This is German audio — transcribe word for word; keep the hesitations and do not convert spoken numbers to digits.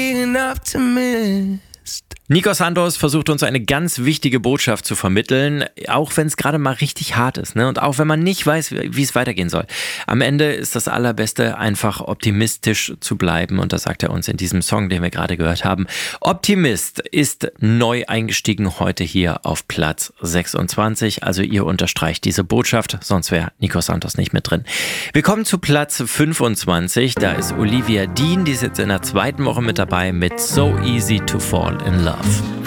Nico Santos versucht uns eine ganz wichtige Botschaft zu vermitteln, auch wenn es gerade mal richtig hart ist, ne? Und auch wenn man nicht weiß, wie es weitergehen soll. Am Ende ist das Allerbeste, einfach optimistisch zu bleiben, und das sagt er uns in diesem Song, den wir gerade gehört haben. Optimist ist neu eingestiegen heute hier auf Platz sechsundzwanzig, also ihr unterstreicht diese Botschaft, sonst wäre Nico Santos nicht mit drin. Wir kommen zu Platz fünfundzwanzig, da ist Olivia Dean, die ist jetzt in der zweiten Woche mit dabei mit So Easy to Fall in Love.